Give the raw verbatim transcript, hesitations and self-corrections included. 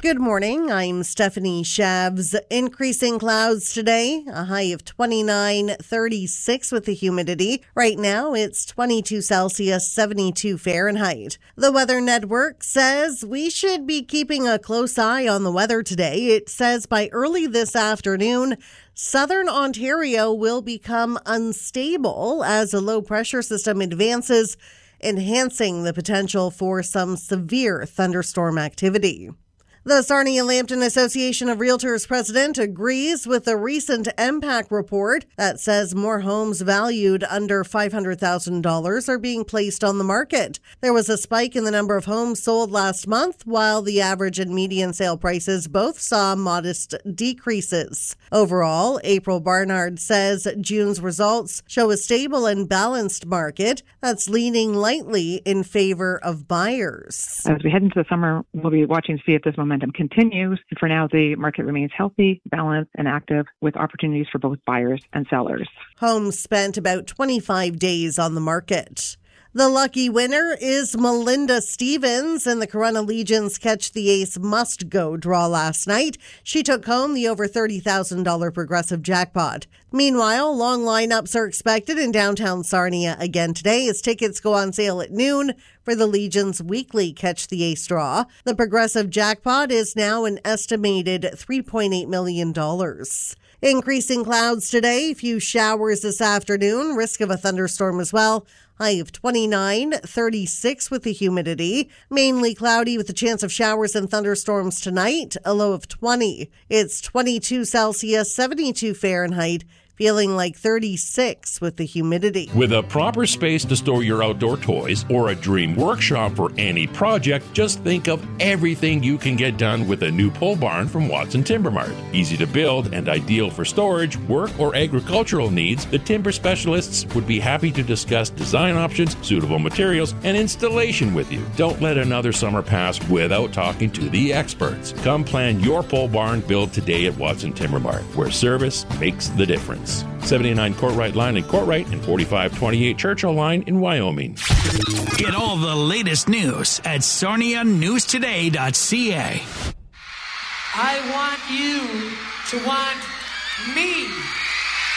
Good morning. I'm Stephanie Shavs. Increasing clouds today, a high of twenty-nine, thirty-six with the humidity. Right now, it's twenty-two Celsius, seventy-two Fahrenheit. The Weather Network says we should be keeping a close eye on the weather today. It says by early this afternoon, southern Ontario will become unstable as a low pressure system advances, enhancing the potential for some severe thunderstorm activity. The Sarnia-Lambton Association of Realtors president agrees with a recent M PAC report that says more homes valued under five hundred thousand dollars are being placed on the market. There was a spike in the number of homes sold last month, while the average and median sale prices both saw modest decreases. Overall, April Barnard says June's results show a stable and balanced market that's leaning lightly in favor of buyers. As we head into the summer, we'll be watching to see if this momentum continues. And for now, the market remains healthy, balanced, and active with opportunities for both buyers and sellers. Homes spent about twenty-five days on the market. The lucky winner is Melinda Stevens in the Corunna Legion's Catch the Ace Must Go draw last night. She took home the over thirty thousand dollars progressive jackpot. Meanwhile, long lineups are expected in downtown Sarnia again today as tickets go on sale at noon for the Legion's weekly Catch the Ace draw. The progressive jackpot is now an estimated three point eight million dollars. Increasing clouds today, few showers this afternoon, risk of a thunderstorm as well. High of twenty-nine, thirty-six with the humidity. Mainly cloudy with a chance of showers and thunderstorms tonight, a low of twenty. It's twenty-two Celsius, seventy-two Fahrenheit. Feeling like thirty-six with the humidity. With a proper space to store your outdoor toys or a dream workshop for any project, just think of everything you can get done with a new pole barn from Watson Timber Mart. Easy to build and ideal for storage, work, or agricultural needs, the timber specialists would be happy to discuss design options, suitable materials, and installation with you. Don't let another summer pass without talking to the experts. Come plan your pole barn build today at Watson Timber Mart, where service makes the difference. seventy-nine Courtright Line in Courtright and forty-five twenty-eight Churchill Line in Wyoming. Get all the latest news at sarnia news today dot c a. I want you to want me.